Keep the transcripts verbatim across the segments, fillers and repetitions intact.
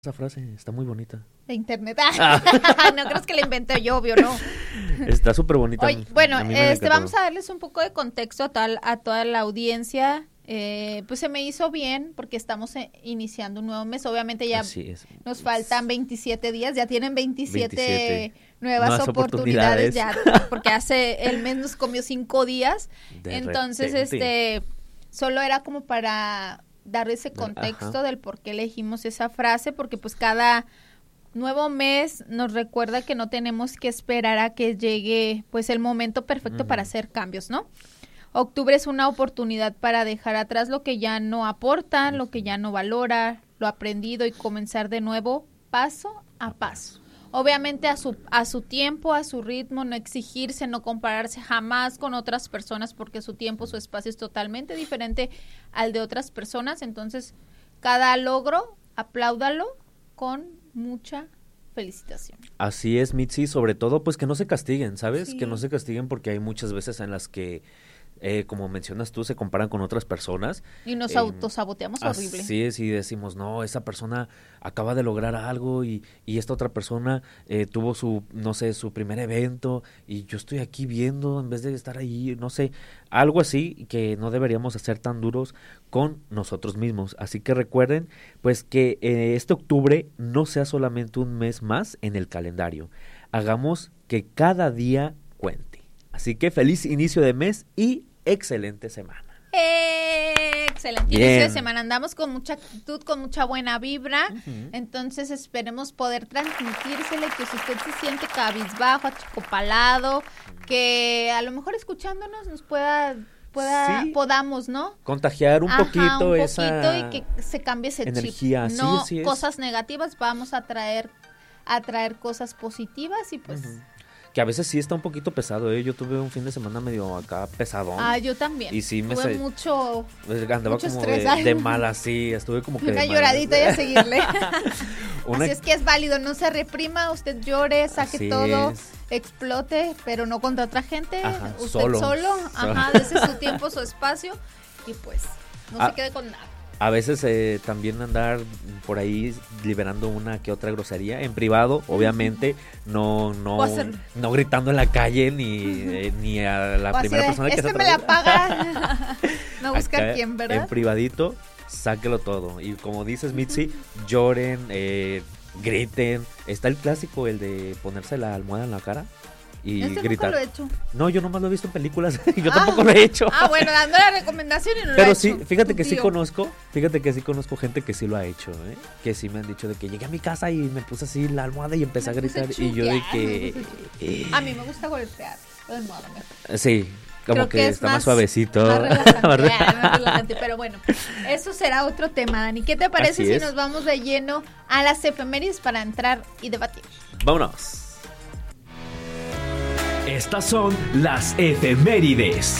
Esa frase está muy bonita. De internet. Ah. No crees que la inventé yo, obvio, no. Está súper bonita. Oye, bueno, este, vamos a darles un poco de contexto a, tal, a toda la audiencia. Eh, pues se me hizo bien porque estamos eh, iniciando un nuevo mes. Obviamente ya nos faltan veintisiete días, ya tienen veintisiete, veintisiete nuevas, nuevas oportunidades, oportunidades ya, porque hace el mes nos comió cinco días. De Entonces, repente. este, solo era como para dar ese contexto Ajá. del por qué elegimos esa frase, porque pues cada nuevo mes nos recuerda que no tenemos que esperar a que llegue pues el momento perfecto mm. para hacer cambios, ¿no? Octubre es una oportunidad para dejar atrás lo que ya no aporta, lo que ya no valora, lo aprendido y comenzar de nuevo paso a paso. Obviamente a su a su tiempo, a su ritmo, no exigirse, no compararse jamás con otras personas porque su tiempo, su espacio es totalmente diferente al de otras personas. Entonces, cada logro, apláudalo con mucha felicitación. Así es, Mitzi, sobre todo pues que no se castiguen, ¿sabes? Sí. Que no se castiguen porque hay muchas veces en las que Eh, como mencionas tú, se comparan con otras personas. Y nos eh, autosaboteamos horrible. Así es, y decimos, no, esa persona acaba de lograr algo y, y esta otra persona eh, tuvo su, no sé, su primer evento y yo estoy aquí viendo en vez de estar ahí, no sé, algo así que no deberíamos ser tan duros con nosotros mismos. Así que recuerden, pues, que eh, este octubre no sea solamente un mes más en el calendario. Hagamos que cada día cuente. Así que feliz inicio de mes y excelente semana. Eh, excelente Bien. Inicio de semana. Andamos con mucha actitud, con mucha buena vibra. Uh-huh. Entonces esperemos poder transmitírsele que si usted se siente cabizbajo, achicopalado, uh-huh. que a lo mejor escuchándonos nos pueda, pueda sí. podamos, ¿no? Contagiar un Ajá, poquito un esa poquito y que se cambie ese energía. chip. No sí, cosas negativas, vamos a traer, a traer cosas positivas y pues... Uh-huh. Que a veces sí está un poquito pesado, ¿eh? Yo tuve un fin de semana medio acá pesadón. Ah, yo también. Y sí me tuve se... mucho Andaba mucho como estrés, de, de mal así, estuve como que Una de lloradita y a seguirle. Una... Así es que es válido, no se reprima, usted llore, saque así todo, es. explote, pero no contra otra gente. Ajá, usted solo. solo, ajá, desde su tiempo, su espacio y pues no ah. se quede con nada. A veces eh, también andar por ahí liberando una que otra grosería en privado, obviamente, no no no gritando en la calle ni eh, ni a la o primera de, persona que este se me la paga. No buscar quién, ¿verdad? En privadito, sáquelo todo. Y como dices, Mitzi, uh-huh. lloren, eh, griten. Está el clásico, el de ponerse la almohada en la cara y este gritar. Nunca lo he hecho. No, yo nomás lo he visto en películas. Yo ah, tampoco lo he hecho. Ah, bueno, dando la recomendación y no Pero lo he sí, hecho. fíjate que tío. sí conozco, fíjate que sí conozco gente que sí lo ha hecho, ¿eh? Que sí me han dicho de que llegué a mi casa y me puse así la almohada y empecé me a gritar y yo de que eh, a mí me gusta golpear de almohada. Sí. Como Creo que, que está más, más suavecito. Más relajante, más relajante, pero bueno, eso será otro tema, Dani. ¿Qué te parece Así si es. nos vamos de lleno a las efemérides para entrar y debatir? Vámonos. Estas son las efemérides.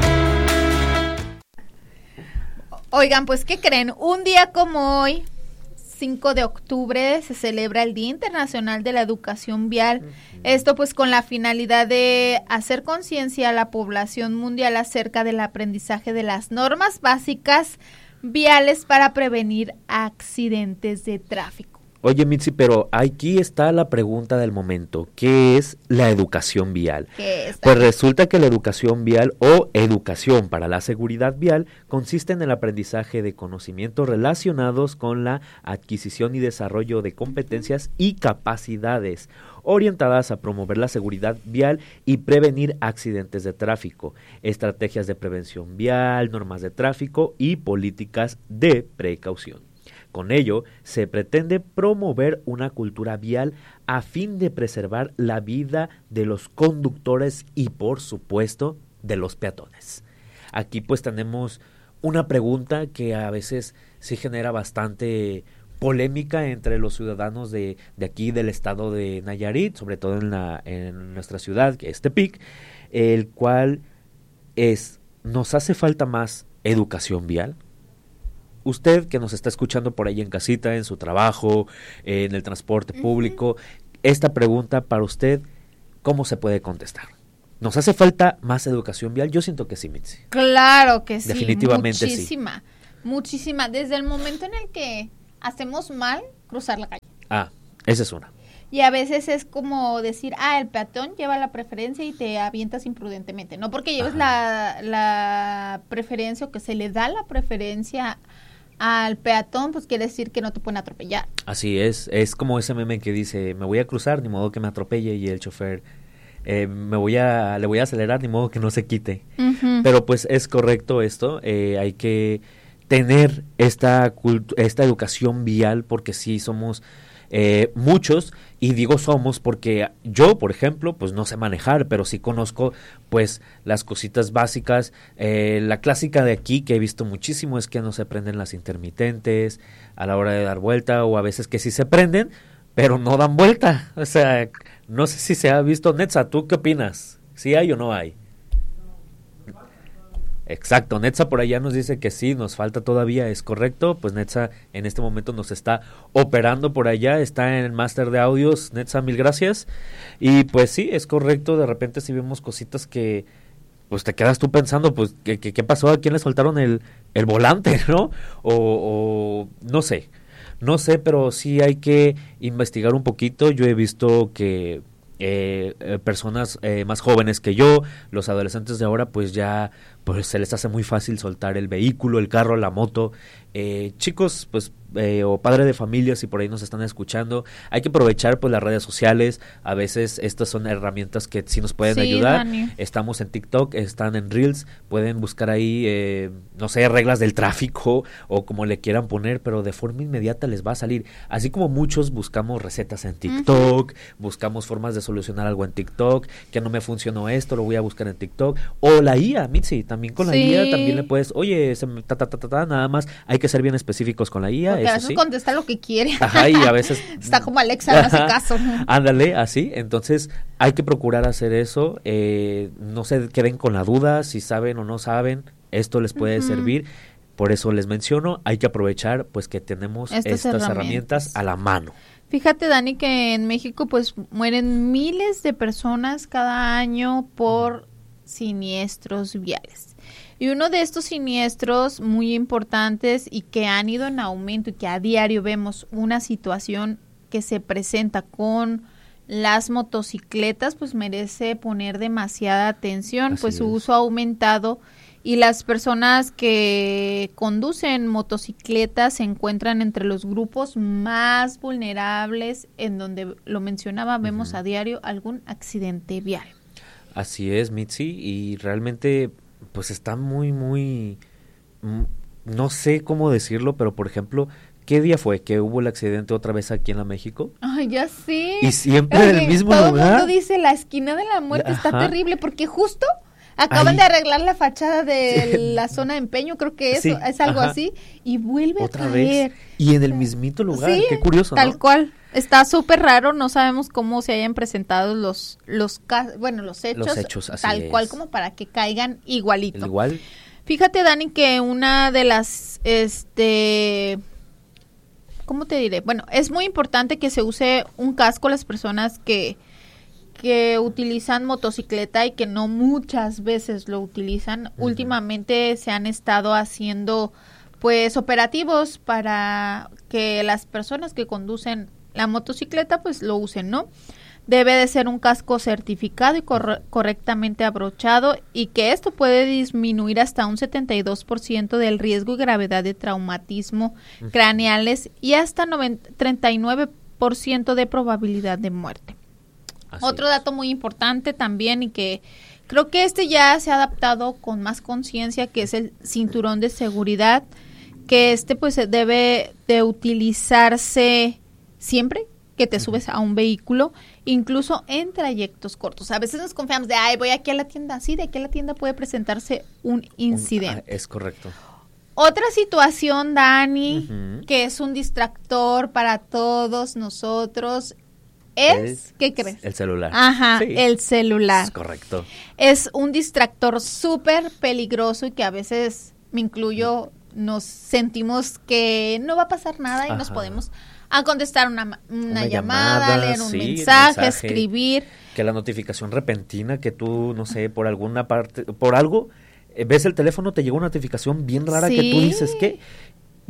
Oigan, pues, ¿qué creen? Un día como hoy, cinco de octubre, se celebra el Día Internacional de la Educación Vial. Uh-huh. Esto pues con la finalidad de hacer conciencia a la población mundial acerca del aprendizaje de las normas básicas viales para prevenir accidentes de tráfico. Oye, Mitzi, pero aquí está la pregunta del momento. ¿Qué es la educación vial? ¿Qué es? Pues resulta que la educación vial o educación para la seguridad vial consiste en el aprendizaje de conocimientos relacionados con la adquisición y desarrollo de competencias y capacidades orientadas a promover la seguridad vial y prevenir accidentes de tráfico, estrategias de prevención vial, normas de tráfico y políticas de precaución. Con ello, se pretende promover una cultura vial a fin de preservar la vida de los conductores y, por supuesto, de los peatones. Aquí pues tenemos una pregunta que a veces sí genera bastante polémica entre los ciudadanos de, de aquí del estado de Nayarit, sobre todo en, la, en nuestra ciudad, que es Tepic, el cual es, ¿nos hace falta más educación vial? Usted que nos está escuchando por ahí en casita, en su trabajo, en el transporte público, uh-huh. esta pregunta para usted, ¿cómo se puede contestar? ¿Nos hace falta más educación vial? Yo siento que sí, Mitzi. Claro que sí. Definitivamente muchísima, sí. Muchísima. Desde el momento en el que hacemos mal cruzar la calle. Ah, esa es una. Y a veces es como decir, ah, el peatón lleva la preferencia y te avientas imprudentemente. No porque lleves la, la preferencia o que se le da la preferencia al peatón, pues quiere decir que no te pueden atropellar. Así es, es como ese meme que dice, me voy a cruzar, ni modo que me atropelle, y el chofer, eh, me voy a, le voy a acelerar, ni modo que no se quite. Uh-huh. Pero pues es correcto esto, eh, hay que tener esta, cultu- esta educación vial, porque sí somos... Eh, muchos, y digo somos porque yo, por ejemplo, pues no sé manejar, pero sí conozco pues las cositas básicas. Eh, la clásica de aquí que he visto muchísimo es que no se prenden las intermitentes a la hora de dar vuelta, o a veces que sí se prenden, pero no dan vuelta. O sea, no sé si se ha visto. Netza, ¿tú qué opinas? ¿Sí hay o no hay? Exacto, Netza por allá nos dice que sí, nos falta todavía, es correcto. Pues Netza en este momento nos está operando por allá, está en el máster de audios. Netza, mil gracias. Y pues sí, es correcto, de repente sí vemos cositas que pues te quedas tú pensando, pues ¿qué, qué, qué pasó? ¿A quién le soltaron el, el volante, no? O, o no sé, no sé, pero sí hay que investigar un poquito. Yo he visto que Eh, eh, personas eh, más jóvenes que yo, los adolescentes de ahora, pues ya pues se les hace muy fácil soltar el vehículo, el carro, la moto. Eh, chicos, pues eh, o padre de familia, si por ahí nos están escuchando, hay que aprovechar pues las redes sociales. A veces estas son herramientas que sí nos pueden sí, ayudar. Dani. Estamos en TikTok, están en Reels, pueden buscar ahí, eh, no sé, reglas del tráfico o como le quieran poner, pero de forma inmediata les va a salir. Así como muchos buscamos recetas en TikTok, uh-huh. buscamos formas de solucionar algo en TikTok, que no me funcionó esto, lo voy a buscar en TikTok. O la I A, Mitzi, también con sí. la I A también le puedes, oye, se me, ta, ta, ta, ta, ta, nada más, hay que ser bien específicos con la I A. Porque a veces sí. contesta lo que quiere. Ajá, y a veces... Está como Alexa, no hace caso. Ándale, así. Entonces, hay que procurar hacer eso. Eh, no se queden con la duda, si saben o no saben, esto les puede uh-huh. servir. Por eso les menciono, hay que aprovechar pues que tenemos estas, estas herramientas. herramientas a la mano. Fíjate, Dani, que en México pues mueren miles de personas cada año por uh-huh. siniestros viales. Y uno de estos siniestros muy importantes y que han ido en aumento y que a diario vemos una situación que se presenta con las motocicletas, pues merece poner demasiada atención, Así pues es. Su uso ha aumentado y las personas que conducen motocicletas se encuentran entre los grupos más vulnerables, en donde, lo mencionaba, uh-huh. vemos a diario algún accidente vial. Así es, Mitzi, y realmente pues está muy, muy, no sé cómo decirlo, pero por ejemplo, ¿qué día fue que hubo el accidente otra vez aquí en la México? Ay, ya sí. Y siempre en el mismo todo lugar. Todo el mundo dice, la esquina de la muerte Ajá. está terrible, porque justo acaban Ahí. de arreglar la fachada de la zona de empeño, creo que es, sí. es algo Ajá. así, y vuelve otra a caer. Vez. Y en el mismito lugar, sí, qué curioso, tal ¿no? cual. Está súper raro, no sabemos cómo se hayan presentado los, los, bueno, los hechos, los hechos así tal es. cual como para que caigan igualito. Igual. Fíjate, Dani, que una de las, este, ¿cómo te diré? Bueno, es muy importante que se use un casco a las personas que, que utilizan motocicleta y que no muchas veces lo utilizan. Uh-huh. Últimamente se han estado haciendo, pues, operativos para que las personas que conducen la motocicleta pues lo usen, ¿no? Debe de ser un casco certificado y cor- correctamente abrochado, y que esto puede disminuir hasta un setenta y dos por ciento del riesgo y gravedad de traumatismo uh-huh. craneales y hasta noventa, treinta y nueve por ciento de probabilidad de muerte. Así Otro es. Dato muy importante también, y que creo que este ya se ha adaptado con más conciencia, que es el cinturón de seguridad, que este pues debe de utilizarse siempre que te subes a un vehículo, incluso en trayectos cortos. A veces nos confiamos de, ay, voy aquí a la tienda. Sí, de aquí a la tienda puede presentarse un incidente. Un, ah, es correcto. Otra situación, Dani, uh-huh. que es un distractor para todos nosotros, es, el, ¿qué crees? El celular. Ajá, sí. el celular. Es correcto. Es un distractor súper peligroso, y que a veces, me incluyo, nos sentimos que no va a pasar nada y Ajá. nos podemos a contestar una, una, una llamada, llamada, leer un sí, mensaje, mensaje, escribir. Que la notificación repentina que tú, no sé, por alguna parte, por algo, eh, ves el teléfono, te llega una notificación bien rara sí. que tú dices, ¿qué?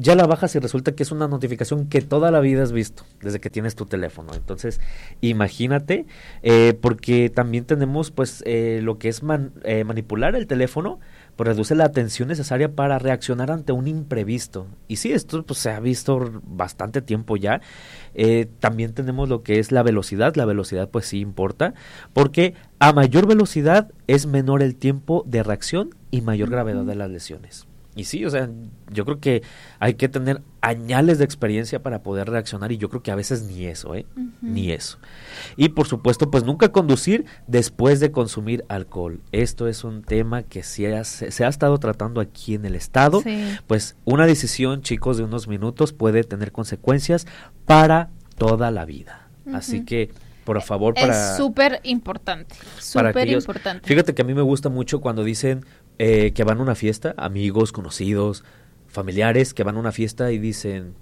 ya la bajas y resulta que es una notificación que toda la vida has visto desde que tienes tu teléfono. Entonces, imagínate, eh, porque también tenemos pues eh, lo que es man, eh, manipular el teléfono, pues reduce la atención necesaria para reaccionar ante un imprevisto. Y sí, esto pues se ha visto bastante tiempo ya. Eh, también tenemos lo que es la velocidad. La velocidad pues sí importa, porque a mayor velocidad es menor el tiempo de reacción y mayor gravedad de las lesiones. Y sí, o sea, yo creo que hay que tener añales de experiencia para poder reaccionar, y yo creo que a veces ni eso, ¿eh? Uh-huh. Ni eso. Y por supuesto, pues nunca conducir después de consumir alcohol. Esto es un tema que se ha, se ha estado tratando aquí en el estado. Sí. Pues una decisión, chicos, de unos minutos puede tener consecuencias para toda la vida. Uh-huh. Así que, por favor, para... Es súper importante, súper importante. Fíjate que a mí me gusta mucho cuando dicen... Eh, que van a una fiesta, amigos, conocidos, familiares, que van a una fiesta y dicen,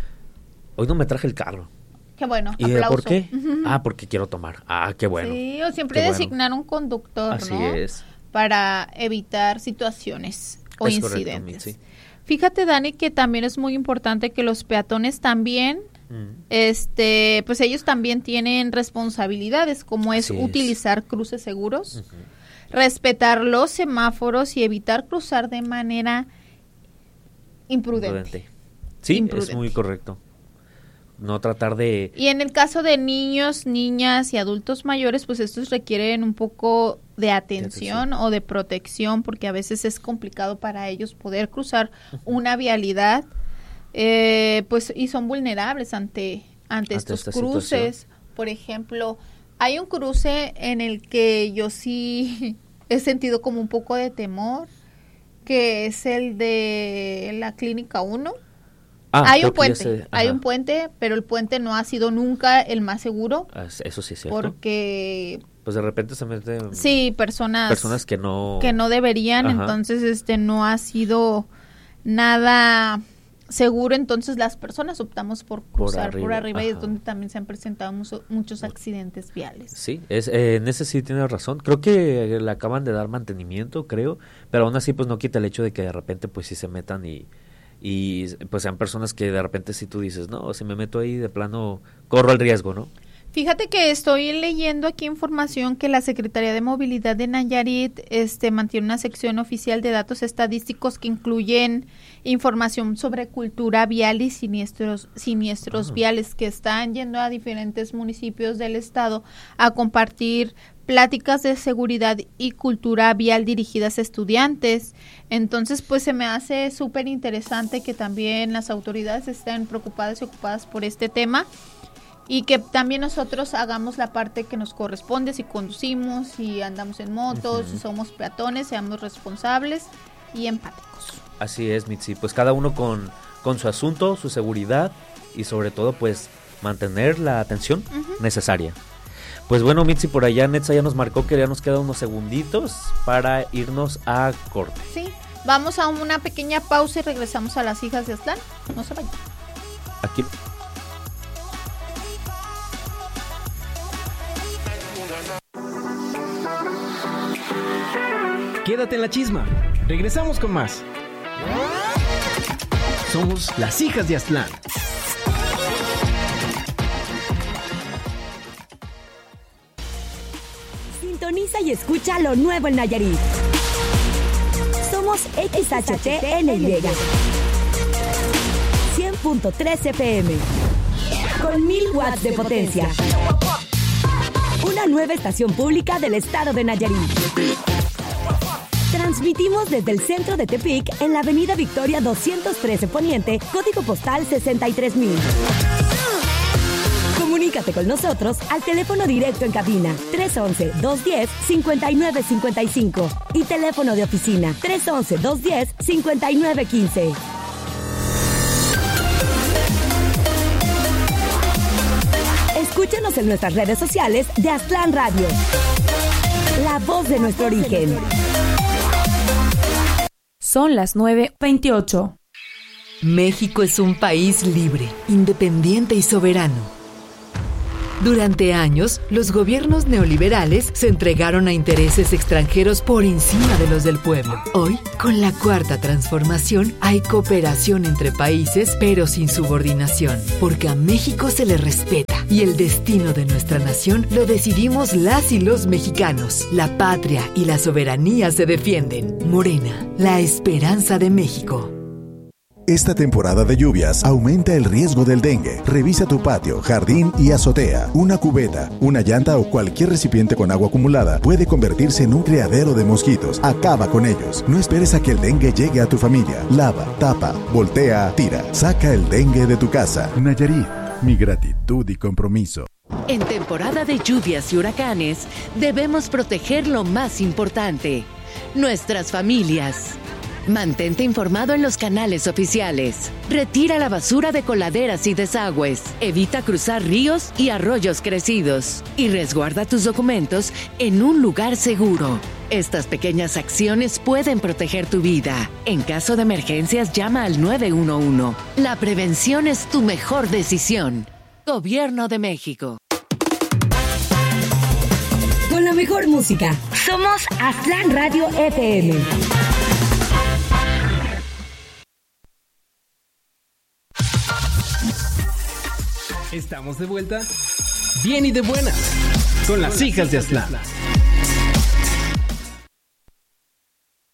hoy no me traje el carro. Qué bueno, ¿Y aplauso. ¿Por qué? Uh-huh. Ah, porque quiero tomar. Ah, qué bueno. Sí, o siempre designar bueno. un conductor, Así ¿no? es. Para evitar situaciones o es incidentes. Correcto, sí. Fíjate, Dani, que también es muy importante que los peatones también, uh-huh. este, pues ellos también tienen responsabilidades, como es Así utilizar es. cruces seguros, uh-huh. respetar los semáforos y evitar cruzar de manera imprudente. imprudente. Sí, imprudente. Es muy correcto. No tratar de... Y en el caso de niños, niñas y adultos mayores, pues estos requieren un poco de atención, de atención. o de protección, porque a veces es complicado para ellos poder cruzar uh-huh. una vialidad, eh, pues y son vulnerables ante, ante, ante estos cruces. Situación. Por ejemplo... Hay un cruce en el que yo sí he sentido como un poco de temor, que es el de la Clínica uno. Ah, hay un puente, sé, hay un puente, pero el puente no ha sido nunca el más seguro. Eso sí es cierto. Porque... Pues de repente se meten... Sí, personas... Personas que no... Que no deberían, ajá. entonces este no ha sido nada... seguro, entonces las personas optamos por cruzar por arriba, por arriba y es donde también se han presentado mucho, muchos accidentes viales. Sí, es, eh, en ese sí tienes razón. Creo que le acaban de dar mantenimiento, creo, pero aún así pues no quita el hecho de que de repente pues sí se metan y, y pues sean personas que de repente si tú dices, no, si me meto ahí de plano corro el riesgo, ¿no? Fíjate que estoy leyendo aquí información que la Secretaría de Movilidad de Nayarit este, mantiene una sección oficial de datos estadísticos que incluyen información sobre cultura vial y siniestros, siniestros oh. viales, que están yendo a diferentes municipios del estado a compartir pláticas de seguridad y cultura vial dirigidas a estudiantes. Entonces, pues se me hace súper interesante que también las autoridades estén preocupadas y ocupadas por este tema. Y que también nosotros hagamos la parte que nos corresponde, si conducimos, si andamos en motos, uh-huh. si somos peatones, seamos responsables y empáticos. Así es, Mitzi, pues cada uno con, con su asunto, su seguridad y sobre todo pues mantener la atención uh-huh. necesaria. Pues bueno, Mitzi, por allá Netza ya nos marcó que ya nos quedan unos segunditos para irnos a corte. Sí, vamos a una pequeña pausa y regresamos a Las Hijas de Aztlán. No se vayan. Aquí... Quédate en la chisma. Regresamos con más. Somos Las Hijas de Aztlán. Sintoniza y escucha lo nuevo en Nayarit. Somos X H T N Y. cien punto tres F M. Con mil watts de potencia. Una nueva estación pública del estado de Nayarit. Transmitimos desde el centro de Tepic en la avenida Victoria doscientos trece Poniente, código postal sesenta y tres mil. Comunícate con nosotros al teléfono directo en cabina tres once, dos diez, cincuenta y nueve cincuenta y cinco y teléfono de oficina tres once, dos diez, cincuenta y nueve quince. Escúchanos en nuestras redes sociales de Aztlán Radio. La voz de nuestro origen. Son las nueve veintiocho. México es un país libre, independiente y soberano. Durante años, los gobiernos neoliberales se entregaron a intereses extranjeros por encima de los del pueblo. Hoy, con la Cuarta Transformación, hay cooperación entre países, pero sin subordinación, porque a México se le respeta y el destino de nuestra nación lo decidimos las y los mexicanos. La patria y la soberanía se defienden. Morena, la esperanza de México. Esta temporada de lluvias aumenta el riesgo del dengue. Revisa tu patio, jardín y azotea. Una cubeta, una llanta o cualquier recipiente con agua acumulada puede convertirse en un criadero de mosquitos. Acaba con ellos. No esperes a que el dengue llegue a tu familia. Lava, tapa, voltea, tira. Saca el dengue de tu casa. Nayarit, mi gratitud y compromiso. En temporada de lluvias y huracanes, debemos proteger lo más importante: nuestras familias. Mantente informado en los canales oficiales. Retira la basura de coladeras y desagües. Evita cruzar ríos y arroyos crecidos. Y resguarda tus documentos en un lugar seguro. Estas pequeñas acciones pueden proteger tu vida. En caso de emergencias, llama al nueve uno uno. La prevención es tu mejor decisión. Gobierno de México. Con la mejor música. Somos Aztlán Radio F M. Estamos de vuelta, bien y de buenas, con las hijas de Aztlán.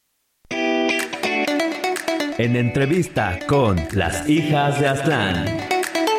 En entrevista con las hijas de Aztlán.